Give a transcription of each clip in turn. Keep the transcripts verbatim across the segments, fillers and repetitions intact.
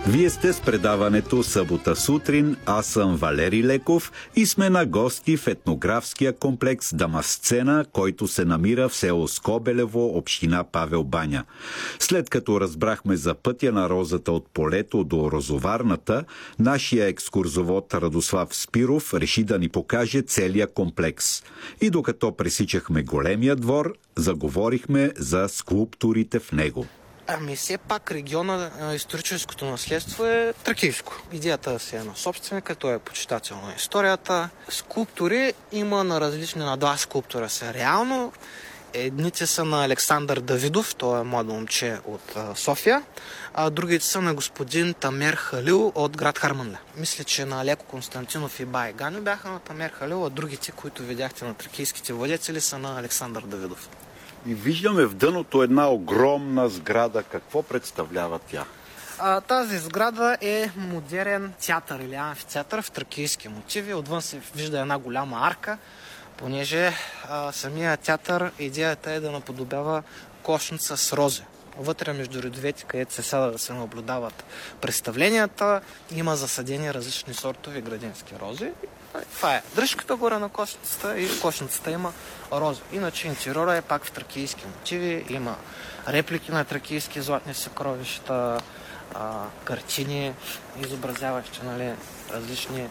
Вие сте с предаването Събота сутрин, аз съм Валери Леков и сме на гости в етнографския комплекс Дамасцена, който се намира в село Скобелево, община Павел баня. След като разбрахме за пътя на розата от полето до розоварната, нашия екскурзовод Радослав Спиров реши да ни покаже целия комплекс. И докато пресичахме големия двор, заговорихме за скулптурите в него. Ами все пак региона на историческото наследство е тракийско. Идеята си е на собственика, той е почитател на историята. Скулптури има на различни, на два скулптура са реално. Едните са на Александър Давидов, той е младо момче от а, София, а другите са на господин Тамер Халил от град Харманли. Мисля, че на Леко Константинов и Бай Ганю бяха на Тамер Халил, а другите, които видяхте на тракийските владетели, са на Александър Давидов. И виждаме в дъното една огромна сграда. Какво представлява тя? А, тази сграда е модерен театър или амфитеатър в тракийски мотиви. Отвън се вижда една голяма арка, понеже а, самия театър, идеята е да наподобява кошница с рози. Вътре между редовете, където се сяда да се наблюдават представленията, има засадени различни сортови градински рози. Това е дръжката горе на кошницата и в кошницата има роза. Иначе интериора е пак в тракийски мотиви, има реплики на тракийски златни съкровища, а, картини, изобразяващи, нали, различни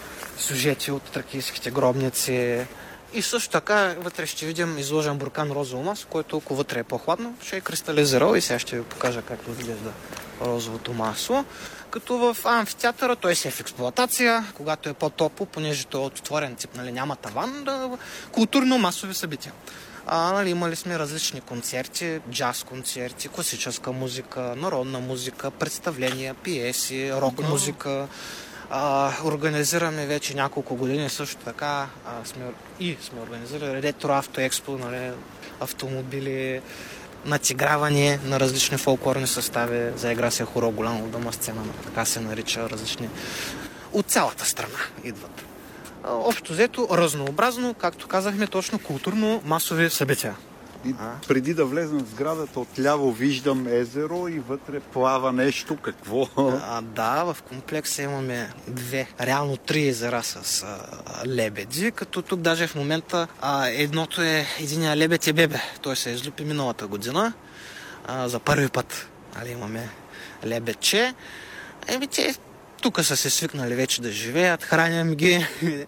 сюжети от тракийските гробници. И също така вътре ще видим изложен буркан розово масло, който около вътре е по-хладно, ще е кристализирал и сега ще ви покажа как изглежда розовото масло. Като в амфитеатъра той си е в експлоатация, когато е по-топло, понеже той е от отворен тип, нали, няма таван, да, културно-масови събития. А, нали, имали сме различни концерти, джаз концерти, класическа музика, народна музика, представления, пиеси, рок музика. А, организираме вече няколко години също така а, сме, и сме организирали ретро автоекспо, нали, автомобили, натиграване на различни фолклорни състави. Заигра се хоро голямо в Дамасцена, така се нарича, различни от цялата страна идват. А, общо взето разнообразно, както казахме, точно културно-масови събития. И преди да влезем в сградата, отляво виждам езеро и вътре плава нещо. Какво? А, да, в комплекса имаме две, реално три езера с а, лебеди, като тук даже в момента а, едното е, единия лебед е бебе. Той се излюпи миналата година. А, за първи път, нали, имаме лебедче. Еми, те тук са се свикнали вече да живеят, храням ги.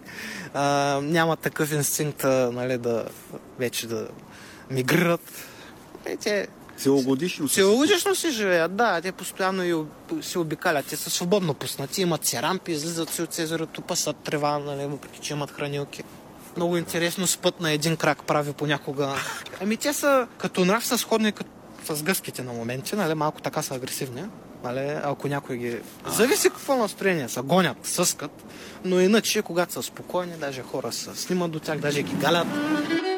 а, няма такъв инстинкт, нали, да вече да мигрират. И те Целогодишно си Целогодишно си живеят, да. Те постоянно и се обикалят. Те са свободно пуснати, имат си рампи, излизат си от езерото, пасат трева, нали, въпреки че имат хранилки. Много интересно спът на един крак прави понякога. Ами те са като нрав са сходни като с гъските на моменти, нали, малко така са агресивни. Нали, ако някой ги... Зависи какво настроение са, гонят, съскат, но иначе, когато са спокойни, даже хора са снимат до тях, даже ги галят.